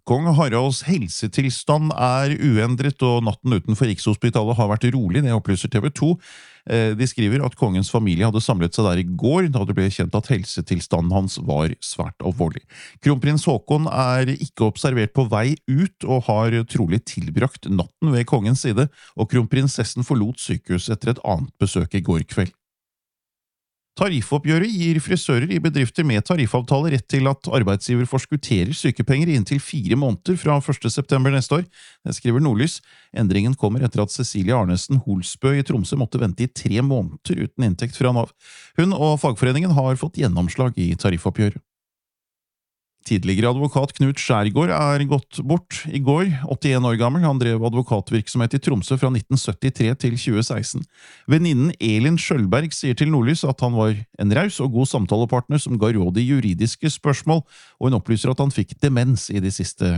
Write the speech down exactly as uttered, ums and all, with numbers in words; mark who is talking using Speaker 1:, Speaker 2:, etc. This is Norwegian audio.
Speaker 1: Kong Haralds helsetilstand er uendret, og natten utenfor Rikshospitalet har vært rolig, det opplyser T V to. De skriver at kongens familie hadde samlet seg der i går, da det ble kjent at helsetilstanden hans var svært alvorlig. Kronprins Haakon er ikke observert på vei ut, og har trolig tilbrakt natten ved kongens side, og kronprinsessen forlot sykehuset etter et annet besøk i går kveld. Tariffoppgjøret gir frisører i bedrifter med tariffavtale rett til at arbeidsgiver forskutterer sykepenger i inntil fire måneder fra første september neste år. Det skriver Nordlys. Endringen kommer etter at Cecilie Arnesen Holsbø i Tromsø måtte vente i tre måneder uten inntekt fra Nav. Hun og fagforeningen har fått gjennomslag i tariffoppgjøret. Tidligere advokat Knut Skjærgård er gått bort i går, åttien år gammel. Han drev advokatvirksomhet i Tromsø fra nitten syttitre til tjue seksten. Venninnen Elin Skjølberg sier til Nordlys at han var en raus og god samtalepartner som ga råd i juridiske spørsmål, og hun opplyser at han fikk demens i de siste